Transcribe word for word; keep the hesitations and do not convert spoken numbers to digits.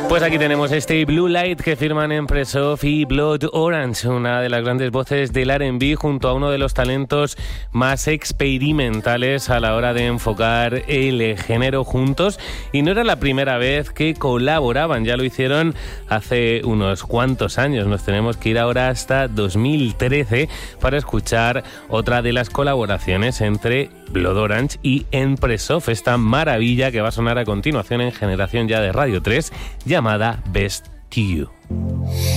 Pues aquí tenemos este Blue Light que firman Empressov y Blood Orange, una de las grandes voces del R and B junto a uno de los talentos más experimentales a la hora de enfocar el género juntos. Y no era la primera vez que colaboraban, ya lo hicieron hace unos cuantos años. Nos tenemos que ir ahora hasta dos mil trece para escuchar otra de las colaboraciones entre Blood Orange y Empressov, esta maravilla que va a sonar a continuación en Generación Ya de Radio tres, llamada Best to You.